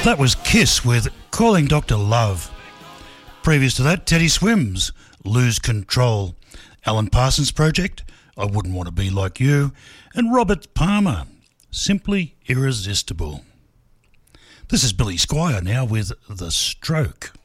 That was Kiss with Calling Dr. Love. Previous to that, Teddy Swims, Lose Control. Alan Parsons Project, I Wouldn't Want to Be Like You. And Robert Palmer, Simply Irresistible. This is Billy Squire now with The Stroke.